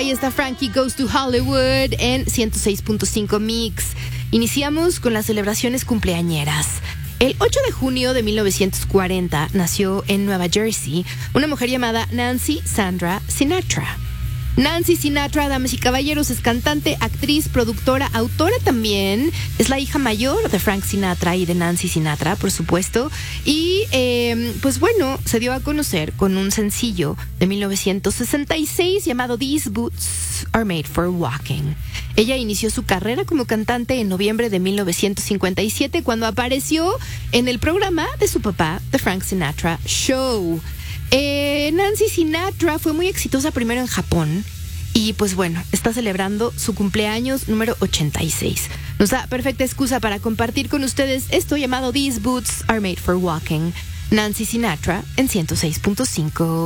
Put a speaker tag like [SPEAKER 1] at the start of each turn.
[SPEAKER 1] Ahí está Frankie Goes to Hollywood en 106.5 Mix. Iniciamos con las celebraciones cumpleañeras. El 8 de junio de 1940 nació en Nueva Jersey una mujer llamada Nancy Sandra Sinatra. Nancy Sinatra, damas y caballeros, es cantante, actriz, productora, autora también. Es la hija mayor de Frank Sinatra y de Nancy Sinatra, por supuesto. Y, pues bueno, se dio a conocer con un sencillo de 1966 llamado These Boots Are Made for Walking. Ella inició su carrera como cantante en noviembre de 1957 cuando apareció en el programa de su papá, The Frank Sinatra Show. Nancy Sinatra fue muy exitosa primero en Japón y pues bueno, está celebrando su cumpleaños número 86. Nos da perfecta excusa para compartir con ustedes esto llamado These Boots Are Made for Walking. Nancy Sinatra en 106.5.